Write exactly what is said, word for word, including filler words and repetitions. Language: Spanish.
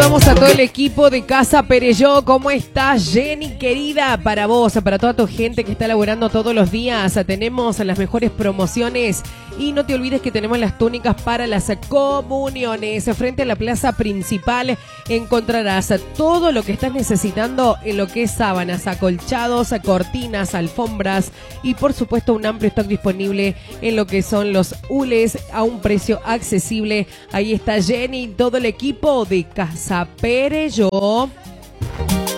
saludamos a todo el equipo de Casa Perelló. ¿Cómo estás, Jenny, querida? Para vos, para toda tu gente que está laburando todos los días, tenemos las mejores promociones. Y no te olvides que tenemos las túnicas para las comuniones. Frente a la plaza principal encontrarás todo lo que estás necesitando en lo que es sábanas, acolchados, cortinas, alfombras y por supuesto un amplio stock disponible en lo que son los hules a un precio accesible. Ahí está Jenny y todo el equipo de Casa Perelló.